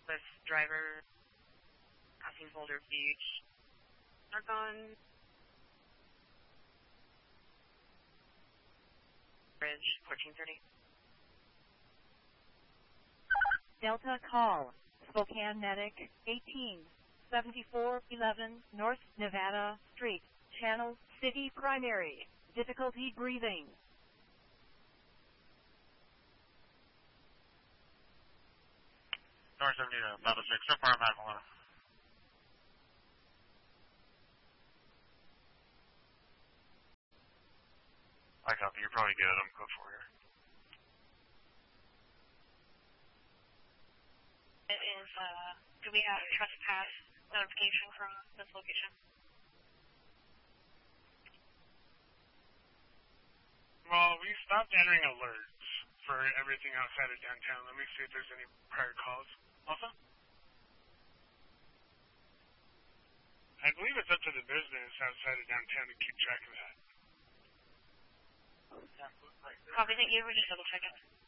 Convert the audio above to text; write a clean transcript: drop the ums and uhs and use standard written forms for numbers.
with driver passing Boulder Beach. Argonne Bridge 1430. Delta call. Spokane Medic 187411 North Nevada Street. Channel City Primary. Difficulty breathing. North 70 to Delta 6, so far I'm at Malone. I copy, you're probably good, I'm code 4 here. It is, do we have trespass notification from this location? Well, we stopped entering alerts for everything outside of downtown. Let me see if there's any prior calls. Also? I believe it's up to the business outside of downtown to keep track of that. Copy, thank you. We're just double checking.